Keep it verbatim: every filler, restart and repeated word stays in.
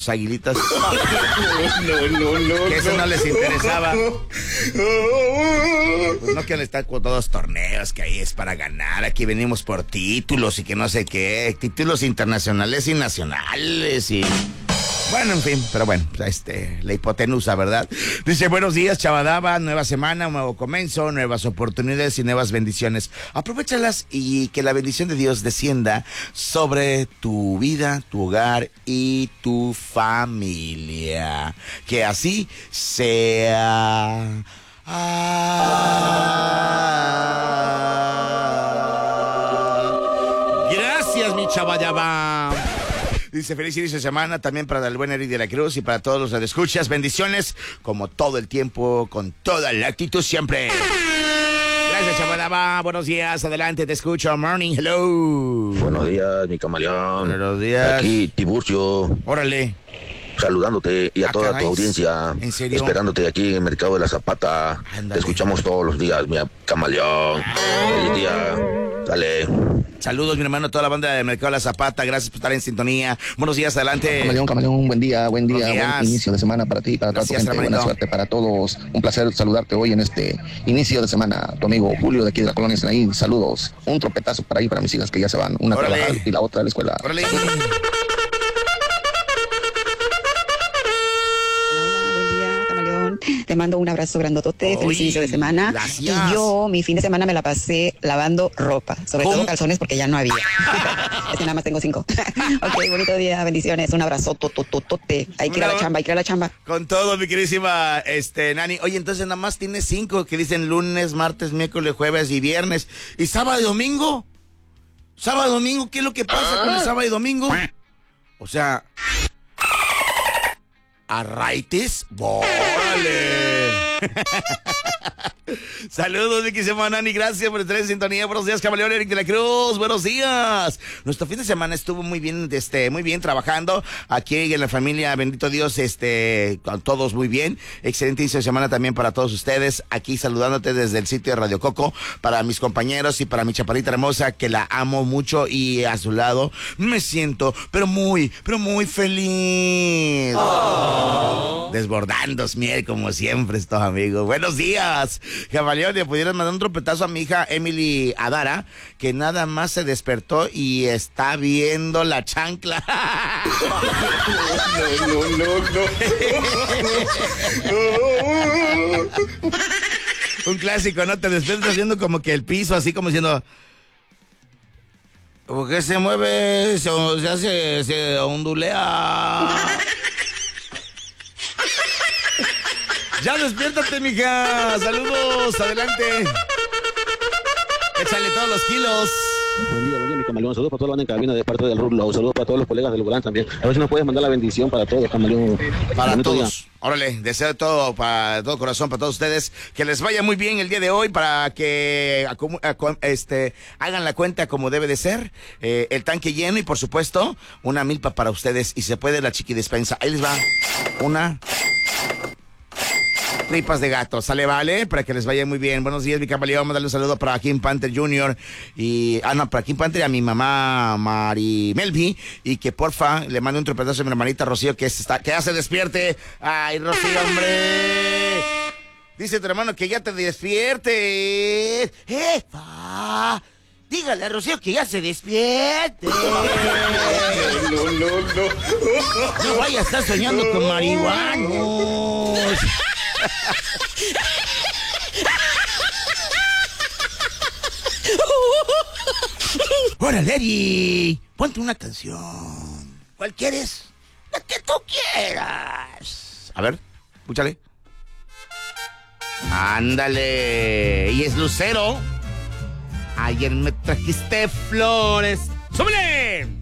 sus aguilitas. No, no, no. Que eso no les interesaba. Pues no quieren estar con todos los torneos, que ahí es para ganar. Aquí venimos por títulos y que no sé qué. Títulos internacionales y nacionales y... Bueno, en fin, pero bueno, este, la hipotenusa, ¿verdad? Dice, buenos días, Chavadaba, nueva semana, un nuevo comienzo, nuevas oportunidades y nuevas bendiciones. Aprovéchalas y que la bendición de Dios descienda sobre tu vida, tu hogar y tu familia. Que así sea. Ah. Gracias, mi Chavadaba. Dice, feliz inicio de semana también para el buen Eric de la Cruz y para todos los que escuchas. Bendiciones, como todo el tiempo, con toda la actitud siempre. Gracias, Chavalaba. Buenos días, adelante, te escucho. Morning, hello. Buenos días, mi camaleón. Buenos días. Aquí, Tiburcio. Órale. Saludándote y a Ah, toda caray. tu audiencia. ¿En serio? Esperándote aquí en el Mercado de la Zapata. Ándale. Te escuchamos todos los días, mi camaleón. Feliz día. Dale. Saludos, mi hermano, a toda la banda del Mercado de la Zapata. Gracias por estar en sintonía. Buenos días, adelante. Camaleón, camaleón, buen día, buen día, Buenos días. buen inicio de semana para ti, para toda tu Gracias, gente, hermanito. buena suerte para todos. Un placer saludarte hoy en este inicio de semana. Tu amigo Julio de aquí de la colonia Sinaí, saludos. Un tropetazo para ahí para mis hijas que ya se van, una Órale. a trabajar y la otra a la escuela. Órale. Te mando un abrazo grandotote, Uy, feliz inicio de semana. gracias. Y yo, mi fin de semana me la pasé lavando ropa, sobre ¿Cómo? todo calzones porque ya no había. Es que nada más tengo cinco. Ok, bonito día, bendiciones, un abrazo, totototote. Hay que ir a la chamba, hay que ir a la chamba. Con todo, mi queridísima este, Nani. Oye, entonces nada más tienes cinco que dicen lunes, martes, miércoles, jueves y viernes. ¿Y sábado y domingo? ¿Sábado y domingo? ¿Qué es lo que pasa con el sábado y domingo? O sea... ¿Arraites? ¡Órale! Saludos, mi queridísima Nani, gracias por estar en sintonía. Buenos días, camaleón Eric de la Cruz, buenos días. Nuestro fin de semana estuvo muy bien, este, muy bien trabajando aquí en la familia, bendito Dios, este, con todos muy bien. Excelente inicio de semana también para todos ustedes, aquí saludándote desde el sitio de Radio Coco, para mis compañeros y para mi chaparrita hermosa, que la amo mucho y a su lado me siento, pero muy, pero muy feliz. Oh. Desbordando miel como siempre estos amigos. Buenos días, camaleón. Le pudieron mandar un tropetazo a mi hija Emily Adara, que nada más se despertó y está viendo la chancla. No, no, no, no. Un clásico, ¿no? Te despiertas haciendo como que el piso, así como diciendo... Porque se mueve, se, se hace, se ondulea. Ya despiértate, mija. Saludos, adelante. Échale todos los kilos. Buen día, buen día, mi camaleón. Saludos para toda la banda en cabina de parte del Rudlow. Saludos para todos los colegas del Volán también. A ver si nos puedes mandar la bendición para todos, camaleón. Para Bonito todos. día. Órale, deseo todo para todo corazón, para todos ustedes. Que les vaya muy bien el día de hoy, para que acumu- acu- este, hagan la cuenta como debe de ser. Eh, el tanque lleno y, por supuesto, una milpa para ustedes. Y se puede la chiqui despensa. Ahí les va. Una... tripas de gato, sale, vale, para que les vaya muy bien. Buenos días, mi camaleón, vamos a darle un saludo para Kim Panther junior y, ah, no, para Kim Panther y a mi mamá Mari Melvi, y que porfa le mande un tropetazo a mi hermanita Rocío, que se está, que ya se despierte. Ay, Rocío, hombre. Dice tu hermano que ya te despiertes. ¡Jefa! Dígale a Rocío que ya se despierte. No, no, no. No vaya a estar soñando con marihuanos. Órale, Eri, ponte una canción. ¿Cuál quieres? La que tú quieras. A ver, escúchale. Ándale. Y es Lucero. Ayer me trajiste flores. ¡Súbele!